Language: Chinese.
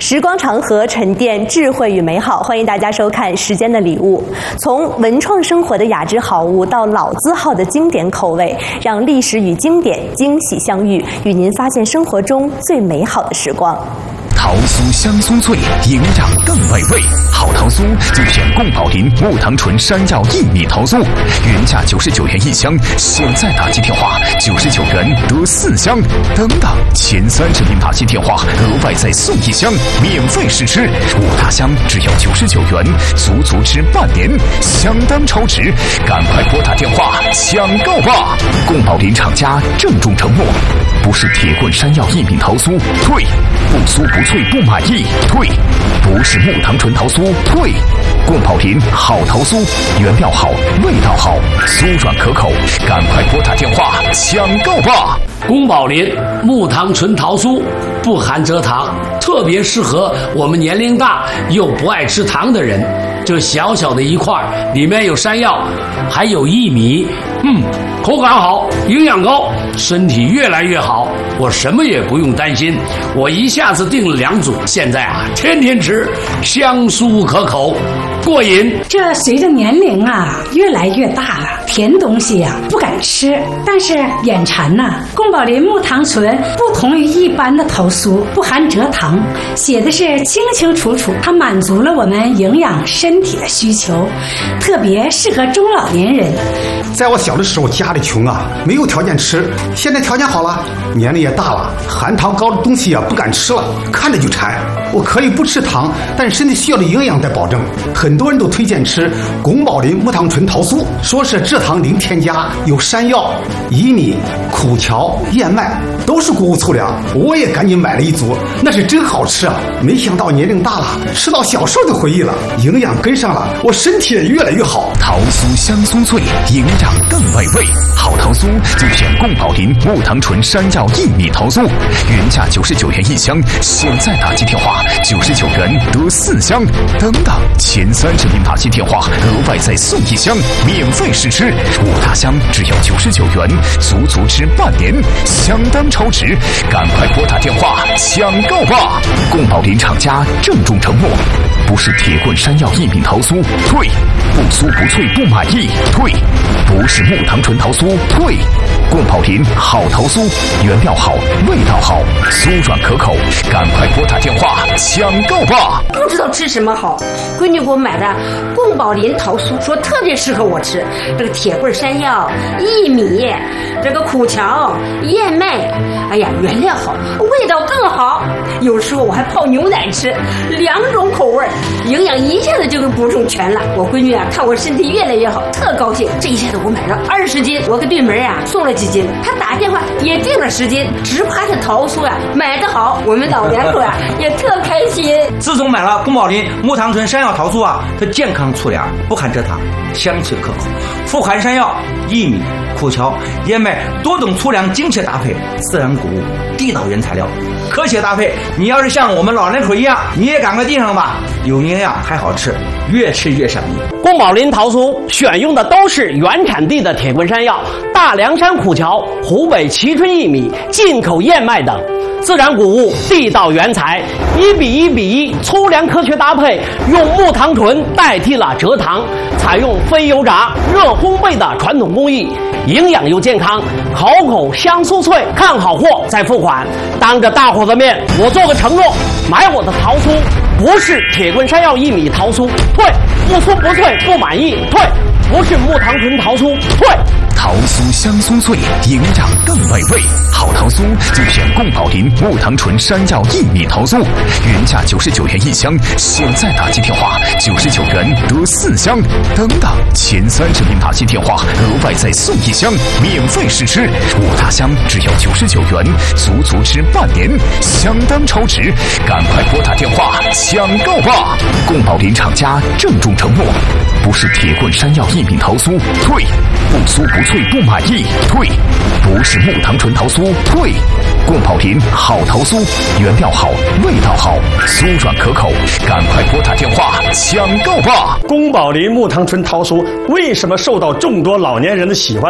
时光长河，沉淀智慧与美好。欢迎大家收看《时间的礼物》，从文创生活的雅致好物到老字号的经典口味，让历史与经典惊喜相遇，与您发现生活中最美好的时光。 桃酥香酥脆，营养更美味。好桃酥就选贡宝林木糖醇山药薏米桃酥，原价99元一箱，现在打进电话99元得4箱。等等，前30名打进电话额外再送1箱，免费试吃。5大箱只要99元，足足吃半年，相当超值。赶快拨打电话抢购吧！贡宝林厂家郑重承诺，不是铁棍山药薏米桃酥，退；不酥不脆不满意，退；不是木糖醇桃酥，退。贡宝林好桃酥，原料好，味道好，酥软可口，赶快拨打电话抢购吧！ 宫保林木糖醇桃酥不含蔗糖，特别适合我们年龄大又不爱吃糖的人。这小小的一块，里面有山药，还有薏米，口感好，营养高，身体越来越好。我什么也不用担心，我一下子订了2组，现在天天吃，香酥可口，过瘾。 这随着年龄越来越大了，甜东西不敢吃，但是眼馋贡宝林木糖醇不同于一般的桃酥，不含蔗糖，写的是清清楚楚，它满足了我们营养身体的需求，特别适合中老年人。 在我小的时候家里穷没有条件吃，现在条件好了，年龄也大了，含糖高的东西不敢吃了，看着就馋。我可以不吃糖，但身体需要的营养得保证。很多人都推荐吃宫保林木糖醇桃酥，说是蔗糖零添加，有山药、薏米、苦荞、燕麦，都是谷物粗粮。我也赶紧买了1组，那是真好吃没想到年龄大了，吃到小时候的回忆了，营养跟上了，我身体也越来越好。 桃酥香酥脆，营养更美味。好桃酥就选贡宝林木糖醇山药薏米桃酥，原价99元一箱，现在打进电话99元得4箱。等等，前30名打进电话额外再送1箱，免费试吃。5大箱只要99元，足足吃半年，相当超值。赶快拨打电话抢购吧！贡宝林厂家郑重承诺，不是铁棍山药薏米桃酥，退；不酥不脆不满意，退；不是木糖醇桃酥，退。贡宝林好桃酥，原料好，味道好，酥软可口，赶快拨打电话抢购吧！ 不知道吃什么好，闺女给我买的贡宝林桃酥，说特别适合我吃。这个铁棍山药、薏米，这个苦荞、燕麦，原料好，味道更好。有时候我还泡牛奶吃，2种口味，营养一下子就给补充全了。我闺女看我身体越来越好，特高兴。这一下子我买了20斤，我给对门送了几斤，她打电话也订了10斤，只怕这桃酥买得好，我们老两口也特开心。 自从买了宫保林木糖醇山药桃酥它健康粗粮，不含蔗糖，香脆可口，富含山药、薏米、苦荞、燕麦多种粗粮精确搭配，自然谷物，地道原材料，科学搭配。你要是像我们老人口一样，你也赶快订上吧，有营养还好吃，越吃越上瘾。 宫保林桃酥选用的都是原产地的铁棍山药、大凉山苦荞、湖北蕲春薏米、进口燕麦等。自然谷物，地道原材，1比1比1，粗粮科学搭配，用木糖醇代替了蔗糖，采用非油炸、热烘焙的传统工艺，营养又健康，口香酥脆。看好货再付款。当着大伙的面，我做个承诺，买我的桃酥不是铁棍山药薏米桃酥，退；不酥不脆不满意，退；不是木糖醇桃酥，退。 桃酥香酥脆，营养更美味。好桃酥就选贡宝林木糖醇山药薏米桃酥，原价99元一箱，现在打进电话99元得4箱。等等，前30名打进电话额外再送1箱，免费试吃。5大箱只要99元，足足吃半年，相当超值。赶快拨打电话抢购吧！贡宝林厂家郑重承诺，不是铁棍山药薏米桃酥，退；不酥不脆不满意，退；不是木糖醇桃酥，退。贡宝林好桃酥，原料好，味道好，酥软可口，赶快拨打电话抢购吧！ 宫保林木糖醇桃酥为什么受到众多老年人的喜欢？